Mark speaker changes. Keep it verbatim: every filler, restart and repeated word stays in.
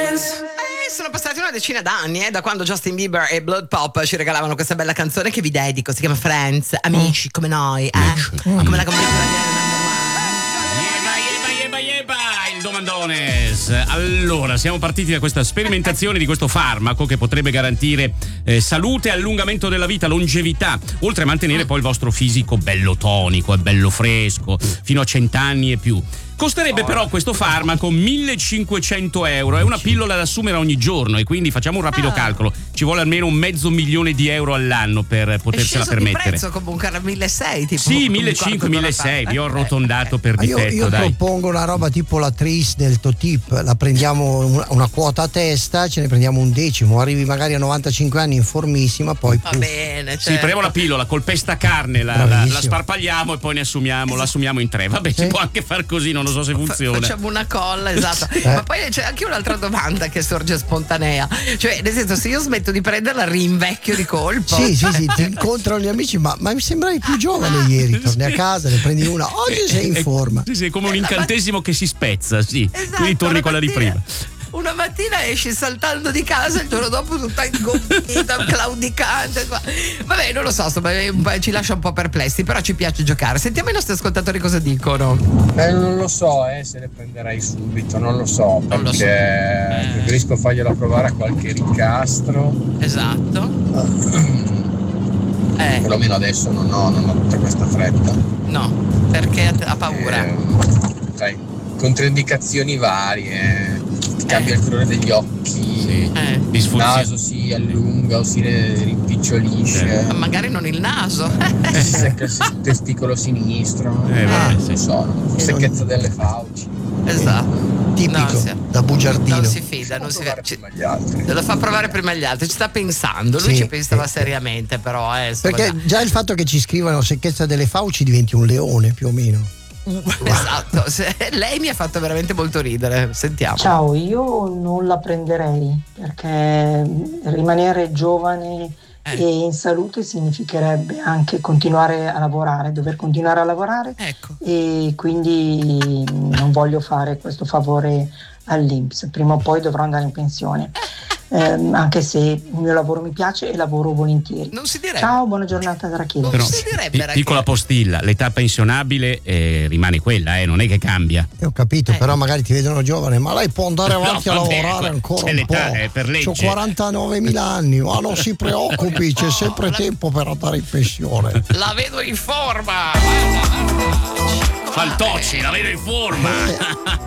Speaker 1: Eh, sono passati una decina d'anni, eh, da quando Justin Bieber e Blood Pop ci regalavano questa bella canzone che vi dedico. Si chiama Friends, amici come noi, eh? Come la compagnia.
Speaker 2: Il domandones. Allora, siamo partiti da questa sperimentazione di questo farmaco che potrebbe garantire eh, salute, allungamento della vita, longevità, oltre a mantenere poi il vostro fisico bello tonico e bello fresco fino a cent'anni e più. Costerebbe però questo farmaco millecinquecento euro, è una pillola da assumere ogni giorno e quindi facciamo un rapido
Speaker 1: ah.
Speaker 2: calcolo, ci vuole almeno un mezzo milione di euro all'anno per potersela permettere.
Speaker 1: Il prezzo comunque era milleseicento tipo.
Speaker 2: Sì, millecinquecento milleseicento, vi ho arrotondato per
Speaker 3: Ma io,
Speaker 2: difetto,
Speaker 3: io
Speaker 2: dai.
Speaker 3: propongo una roba tipo la Tris del Totip, la prendiamo una, una quota a testa, ce ne prendiamo un decimo, arrivi magari a novantacinque anni in formissima, poi
Speaker 1: va
Speaker 3: puff.
Speaker 1: bene, certo.
Speaker 2: Sì, prendiamo la pillola col pestacarne, la, la, la sparpagliamo e poi ne assumiamo, la assumiamo in tre. Vabbè,
Speaker 3: Sì.
Speaker 2: si può anche far così, non lo so se funziona.
Speaker 1: Facciamo una colla, esatto.
Speaker 3: Eh.
Speaker 1: Ma poi c'è anche un'altra domanda che sorge spontanea. Cioè, nel senso, se io smetto di prenderla, rinvecchio di colpo.
Speaker 3: Sì, sì, sì, ti incontrano gli amici, ma, ma mi sembravi più giovane ieri, torni a casa, ne prendi una, oggi sei in forma.
Speaker 2: Sì, sì, è come un incantesimo che si spezza, sì.
Speaker 1: Esatto,
Speaker 2: Quindi torni quella di prima.
Speaker 1: Una mattina esci saltando di casa, il giorno dopo tutta ingombita, claudicante. Vabbè, non lo so, insomma, ci lascia un po' perplessi, però ci piace giocare. Sentiamo i nostri ascoltatori cosa dicono.
Speaker 4: Eh, non lo so, eh, se le prenderai subito, non lo so, perché
Speaker 1: Non lo so. Eh.
Speaker 4: preferisco fargliela provare a qualche ricastro.
Speaker 1: Esatto. Eh,
Speaker 4: Perlomeno adesso non ho, non ho tutta questa fretta.
Speaker 1: no, perché ha paura.
Speaker 4: Eh, sai, controindicazioni varie, ti cambia il colore degli occhi,
Speaker 2: Sì.
Speaker 1: Eh.
Speaker 4: il
Speaker 2: Disfunzione.
Speaker 4: naso si allunga o si rimpicciolisce,
Speaker 1: Ma magari non il naso.
Speaker 4: si secca il testicolo sinistro,
Speaker 2: Eh, vabbè,
Speaker 4: non
Speaker 2: sì.
Speaker 4: so, secchezza delle fauci.
Speaker 1: Esatto.
Speaker 3: Tipico,
Speaker 1: No, sì.
Speaker 3: da bugiardino.
Speaker 1: Non si fida, non si
Speaker 4: Provare
Speaker 1: ci-
Speaker 4: prima gli altri.
Speaker 1: lo fa provare prima agli altri, ci sta pensando, lui
Speaker 3: Sì,
Speaker 1: ci pensava
Speaker 3: sì.
Speaker 1: seriamente, però eh, insomma,
Speaker 3: Perché
Speaker 1: dai.
Speaker 3: già il fatto che ci scrivano secchezza delle fauci diventi un leone più o meno.
Speaker 1: Esatto, se- lei mi ha fatto veramente molto ridere, sentiamo.
Speaker 5: Ciao, io non la prenderei perché rimanere giovane
Speaker 1: Eh.
Speaker 5: e in salute significherebbe anche continuare a lavorare, dover continuare a lavorare
Speaker 1: Ecco.
Speaker 5: e quindi non voglio fare questo favore all'I N P S, prima o poi dovrò andare in pensione, ehm, anche se il mio lavoro mi piace e lavoro volentieri.
Speaker 1: Non si direbbe.
Speaker 5: Ciao, buona giornata da Rachele.
Speaker 1: Non
Speaker 2: Però,
Speaker 1: si direbbe,
Speaker 2: pi-
Speaker 1: ragazzi.
Speaker 2: piccola postilla, l'età pensionabile eh, rimane quella, eh, non è che cambia.
Speaker 3: E ho capito,
Speaker 1: Eh.
Speaker 3: però magari ti vedono giovane, ma lei può andare avanti
Speaker 2: No,
Speaker 3: a
Speaker 2: vabbè,
Speaker 3: lavorare
Speaker 2: que-
Speaker 3: ancora
Speaker 2: c'è
Speaker 3: un
Speaker 2: l'età,
Speaker 3: po'.
Speaker 2: è per legge.
Speaker 3: C'ho quarantanovemila anni, ma non si preoccupi, c'è sempre tempo per andare in pensione.
Speaker 1: La vedo in forma.
Speaker 2: Fantocci, la vedo in forma.